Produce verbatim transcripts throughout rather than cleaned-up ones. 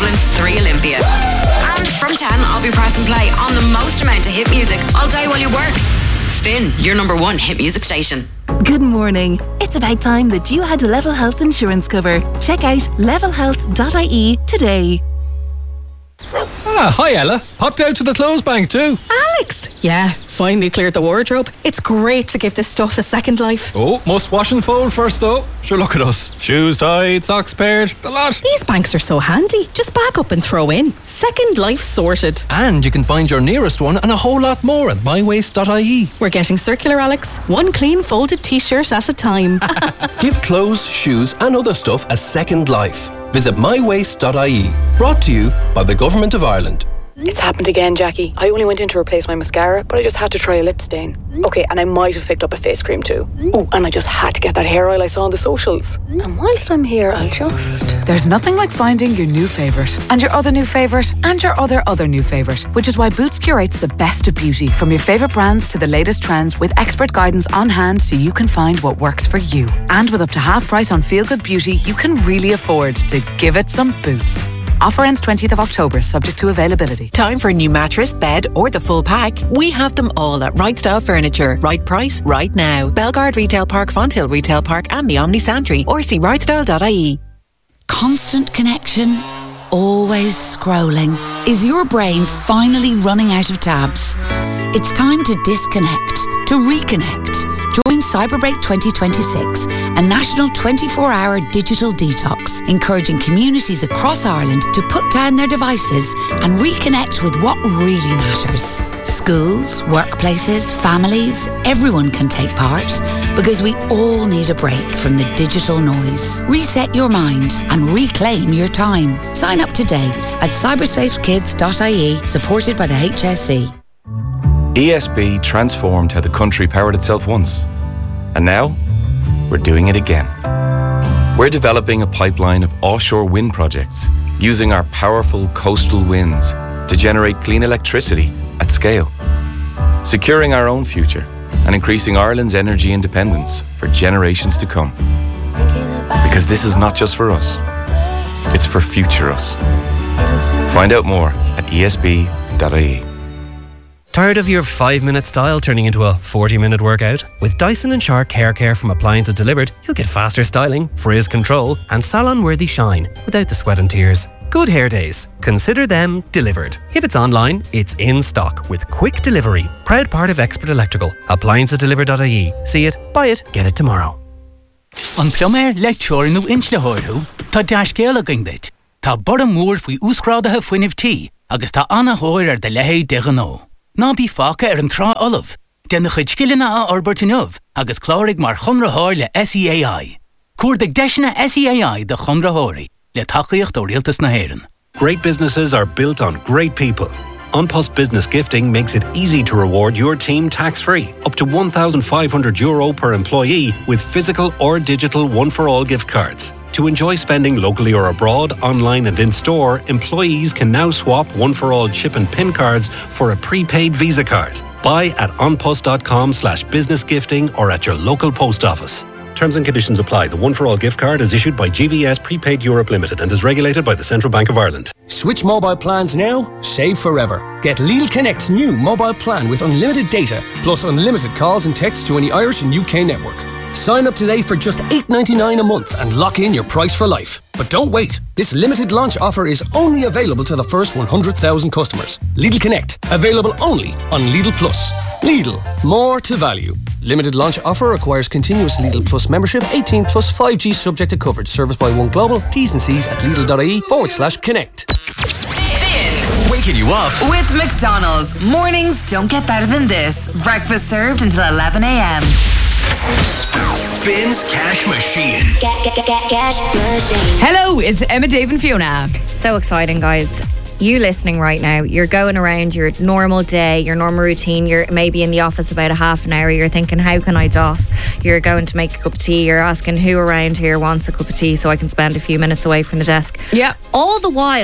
Dublin's three Olympia. And from ten, I'll be pressing play on the most amount of hit music all day while you work. Spin, your number one hit music station. Good morning. It's about time that you had a Level Health insurance cover. Check out level health dot I E today. Ah, hi Ella. Popped out to the clothes bank too. Alex! Yeah, finally cleared the wardrobe. It's great to give this stuff a second life. Oh, must wash and fold first though. Sure, look at us. Shoes tied, socks paired, the lot. These banks are so handy. Just back up and throw in. Second life sorted. And you can find your nearest one and a whole lot more at my waste dot I E. We're getting circular, Alex. One clean folded t-shirt at a time. Give clothes, shoes and other stuff a second life. Visit my waste dot I E. Brought to you by the Government of Ireland. It's happened again, Jackie. I only went in to replace my mascara, but I just had to try a lip stain. Okay, and I might have picked up a face cream too. Oh, and I just had to get that hair oil I saw on the socials. And whilst I'm here, I'll just... There's nothing like finding your new favourite, and your other new favourite, and your other other new favourite, which is why Boots curates the best of beauty, from your favourite brands to the latest trends, with expert guidance on hand so you can find what works for you. And with up to half price on feel-good beauty, you can really afford to give it some Boots. Offer ends twentieth of October, subject to availability. Time for a new mattress, bed or the full pack? We have them all at Right Style Furniture. Right price, right now. Belgard Retail Park, Fonthill Retail Park and the Omni Santry, or see right style dot I E. Constant connection, always scrolling. Is your brain finally running out of tabs? It's time to disconnect, to reconnect. Join Cyberbreak twenty twenty-six, a national twenty-four hour digital detox, encouraging communities across Ireland to put down their devices and reconnect with what really matters. Schools, workplaces, families, everyone can take part, because we all need a break from the digital noise. Reset your mind and reclaim your time. Sign up today at cybersafe kids dot I E, supported by the H S E. E S B transformed how the country powered itself once. And now, we're doing it again. We're developing a pipeline of offshore wind projects using our powerful coastal winds to generate clean electricity at scale, securing our own future and increasing Ireland's energy independence for generations to come. Because this is not just for us, it's for future us. Find out more at E S B dot I E. Tired of your five-minute style turning into a forty-minute workout? With Dyson and Shark Hair Care from Appliances Delivered, you'll get faster styling, frizz control and salon-worthy shine without the sweat and tears. Good hair days. Consider them delivered. If it's online, it's in stock with quick delivery. Proud part of Expert Electrical. appliances delivered dot I E. See it, buy it, get it tomorrow. An plumber le teoirú inch le háirú, tá deascéal a gingdait. Tá bor an mór faoi úscrádathe fuinneamh tí, agus tá anna háir ar de lehéid de ghnó. Ná bí fáca ar an trá olav, denna chuid scilina a orbertinov, agus clárig mar chumra háir le S E A I. Cuairdig deisina S E A I de chumra háirí, le tacaíocht ó rialtas na hÉireann. Great businesses are built on great people. OnPost Business Gifting makes it easy to reward your team tax-free, up to one thousand five hundred euro per employee with physical or digital one-for-all gift cards. To enjoy spending locally or abroad, online and in-store, employees can now swap one-for-all chip and PIN cards for a prepaid Visa card. Buy at onpost.com slash business gifting or at your local post office. Terms and conditions apply. The one-for-all gift card is issued by G V S Prepaid Europe Limited and is regulated by the Central Bank of Ireland. Switch mobile plans now, save forever. Get Lidl Connect's new mobile plan with unlimited data, plus unlimited calls and texts to any Irish and U K network. Sign up today for just eight ninety-nine a month and lock in your price for life. But don't wait. This limited launch offer is only available to the first one hundred thousand customers. Lidl Connect, available only on Lidl Plus. Lidl, more to value. Limited launch offer requires continuous Lidl Plus membership, eighteen plus five G subject to coverage. Service by One Global. T's and C's at Lidl.ie forward slash connect. Waking you up with McDonald's. Mornings don't get better than this. Breakfast served until eleven a.m. Spins Cash Machine. Get, get, get, get, cash machine. Hello, it's Emma, Dave and Fiona. So exciting, guys. You listening right now, you're going around your normal day, your normal routine. You're maybe in the office about a half an hour. You're thinking, how can I doss? You're going to make a cup of tea. You're asking who around here wants a cup of tea so I can spend a few minutes away from the desk. Yeah. All the while,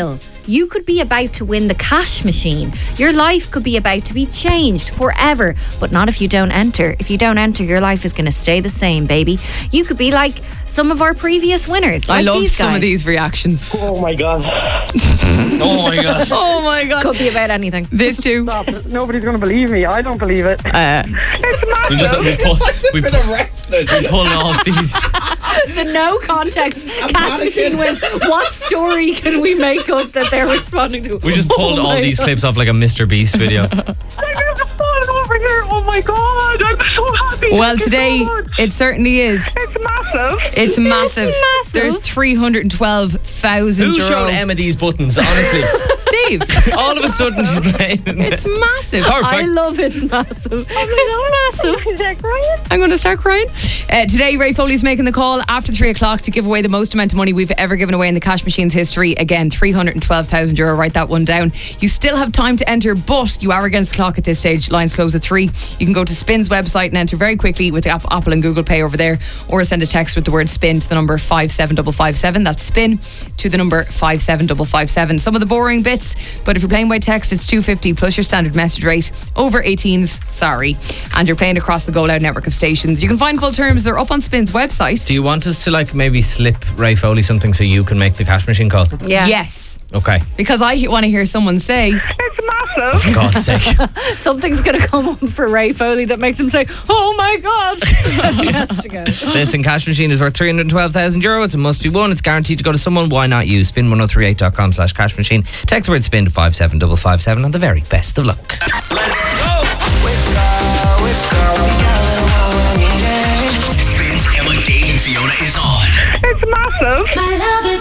you could be about to win the cash machine. Your life could be about to be changed forever, but not if you don't enter. If you don't enter, your life is going to stay the same, baby. You could be like some of our previous winners. Like I love these some guys. of these reactions. Oh my god. Oh my god. Oh my god. Could be about anything. This too. Stop it. Nobody's going to believe me. I don't believe it. Uh, it's massive. We just we pull, we, pull, we pull off these. The no context cash machine was what story can we make up that they're responding to? We just pulled Oh all my these God. clips off like a Mister Beast video. I'm going to fall over here. Oh my god. I'm so happy. well, Thank you today so much. it certainly is. It's massive. It's massive. massive. There's three hundred twelve thousand Who euro. showed Emma these buttons, honestly? Dave. All of a sudden she's playing. It's massive. Perfect. I love it's massive. It's massive. Is that crying? I'm going to start crying. Uh, today, Ray Foley's making the call after three o'clock to give away the most amount of money we've ever given away in the Cash Machine's history. Again, three hundred twelve thousand euro. Write that one down. You still have time to enter, but you are against the clock at this stage. Lines close at three. You can go to Spin's website and enter very quickly with the app, Apple and Google Pay over there, or send a text with the word SPIN to the number five seven five five seven. That's SPIN to the number five seven five five seven. Some of the boring bits, but if you're playing by text, it's two fifty plus your standard message rate. Over eighteens, sorry. And you're playing across the Go Loud network of stations. You can find full terms. They're up on Spin's website. Do you want us to like maybe slip Ray Foley something so you can make the cash machine call? Yeah. Yes. Okay. Because I want to hear someone say, It's massive. For God's sake. Something's going to come up for Ray Foley that makes him say, oh my God. He has to go. Listen, cash machine is worth three hundred twelve thousand euro. It's a must be won. It's guaranteed to go to someone. Why not you? spin ten thirty-eight dot com slash cash machine. Text the word SPIN to five seven five five seven and the very best of luck. Spins Emma, Dave and Fiona is on. It's massive. My love is